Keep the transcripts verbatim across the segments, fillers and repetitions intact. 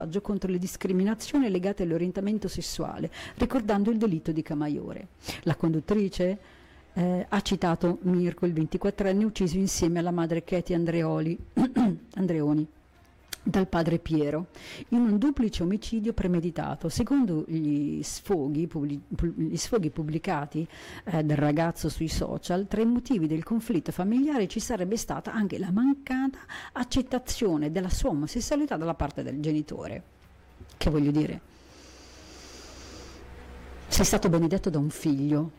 contro le discriminazioni legate all'orientamento sessuale, ricordando il delitto di Camaiore. La conduttrice eh, ha citato Mirko, il ventiquattrenne ucciso insieme alla madre Katie Andreoli, Andreoni dal padre Piero, in un duplice omicidio premeditato. Secondo gli sfoghi, pubblic- gli sfoghi pubblicati eh, del ragazzo sui social, tra i motivi del conflitto familiare ci sarebbe stata anche la mancata accettazione della sua omosessualità da parte del genitore. Che voglio dire? Sei stato benedetto da un figlio,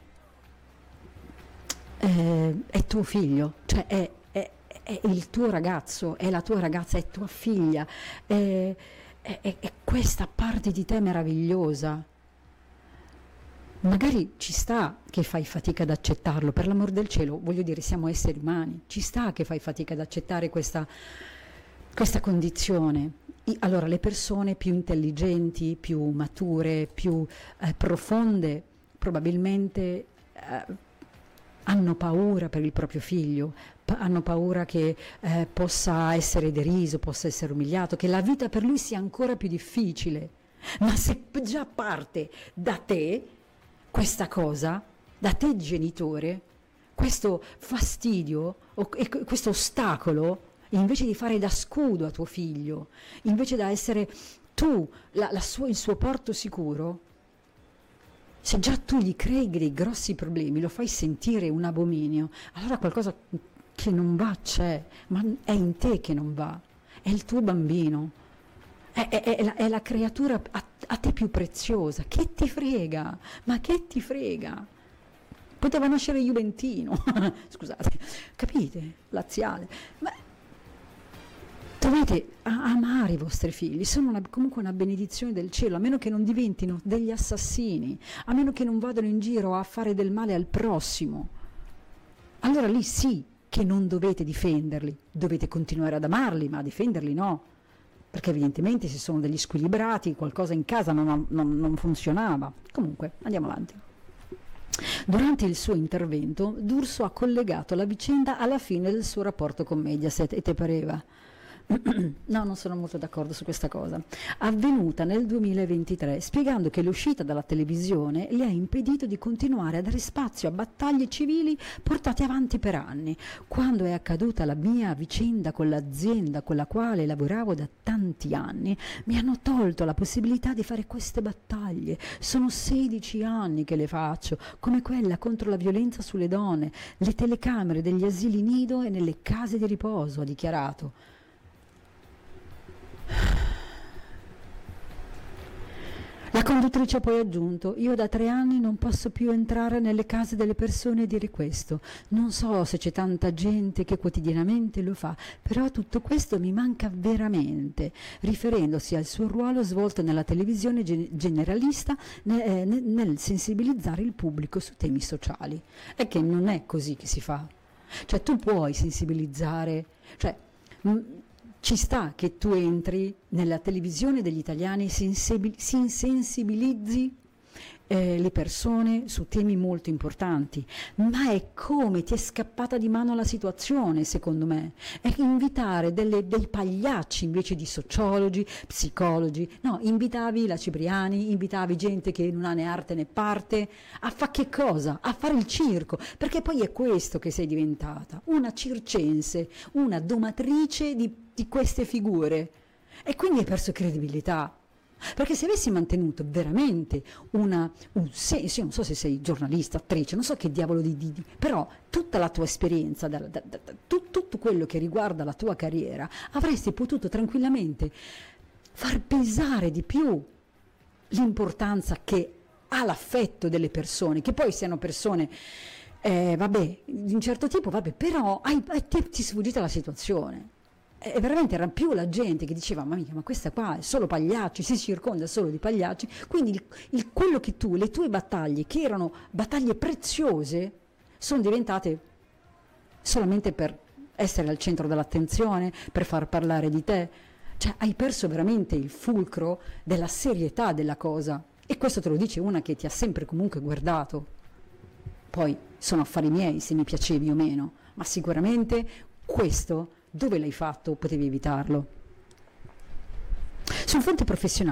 eh, è tuo figlio, cioè è è il tuo ragazzo, è la tua ragazza, è tua figlia, è, è, è, è questa parte di te meravigliosa. Magari ci sta che fai fatica ad accettarlo, per l'amor del cielo, voglio dire, siamo esseri umani, ci sta che fai fatica ad accettare questa, questa condizione. I, allora, le persone più intelligenti, più mature, più eh, profonde, probabilmente eh, hanno paura per il proprio figlio, pa- hanno paura che eh, possa essere deriso, possa essere umiliato, che la vita per lui sia ancora più difficile. Ma se già parte da te questa cosa, da te genitore, questo fastidio o e questo ostacolo, invece di fare da scudo a tuo figlio, invece da essere tu la, la sua, il suo porto sicuro, se già tu gli crei dei grossi problemi, lo fai sentire un abominio, allora qualcosa che non va c'è, ma è in te che non va, è il tuo bambino, è, è, è, la, è la creatura a, a te più preziosa, che ti frega, ma che ti frega? Poteva nascere Juventino, scusate, capite? Laziale, ma dovete amare i vostri figli, sono una, comunque una benedizione del cielo, a meno che non diventino degli assassini, a meno che non vadano in giro a fare del male al prossimo. Allora lì sì che non dovete difenderli, dovete continuare ad amarli, ma a difenderli no, perché evidentemente se sono degli squilibrati, qualcosa in casa non, non, non funzionava. Comunque, andiamo avanti. Durante il suo intervento, D'Urso ha collegato la vicenda alla fine del suo rapporto con Mediaset, e te pareva? No, non sono molto d'accordo su questa cosa. Avvenuta nel duemilaventitré, spiegando che l'uscita dalla televisione le ha impedito di continuare a dare spazio a battaglie civili portate avanti per anni. Quando è accaduta la mia vicenda con l'azienda con la quale lavoravo da tanti anni, mi hanno tolto la possibilità di fare queste battaglie. Sono sedici anni che le faccio, come quella contro la violenza sulle donne, le telecamere degli asili nido e nelle case di riposo, ha dichiarato. La conduttrice ha poi aggiunto: io da tre anni non posso più entrare nelle case delle persone e dire questo. Non so se c'è tanta gente che quotidianamente lo fa, però tutto questo mi manca veramente, riferendosi al suo ruolo svolto nella televisione generalista nel, nel sensibilizzare il pubblico su temi sociali. È che non è così che si fa. Cioè tu puoi sensibilizzare, cioè mh, ci sta che tu entri nella televisione degli italiani e sensibil- si insensibilizzi eh, le persone su temi molto importanti, ma è come ti è scappata di mano la situazione, secondo me, è invitare delle, dei pagliacci invece di sociologi, psicologi. No, invitavi la Cipriani, invitavi gente che non ha né arte né parte, a fare che cosa? A fare il circo, perché poi è questo che sei diventata, una circense, una domatrice di, di queste figure, e quindi hai perso credibilità. Perché se avessi mantenuto veramente una, un senso, io non so se sei giornalista, attrice, non so che diavolo di, di, di però tutta la tua esperienza, da, da, da, tu, tutto quello che riguarda la tua carriera, avresti potuto tranquillamente far pesare di più l'importanza che ha l'affetto delle persone, che poi siano persone, eh, vabbè, di un certo tipo, vabbè, però hai, hai, ti è sfuggita la situazione. E veramente era più la gente che diceva: ma mica, ma questa qua è solo pagliacci, si circonda solo di pagliacci. Quindi il, il, quello che tu, le tue battaglie, che erano battaglie preziose, sono diventate solamente per essere al centro dell'attenzione, per far parlare di te. Cioè hai perso veramente il fulcro della serietà della cosa, e questo te lo dice una che ti ha sempre comunque guardato. Poi sono affari miei se mi piacevi o meno, ma sicuramente questo, dove l'hai fatto, potevi evitarlo. Sul fronte professionale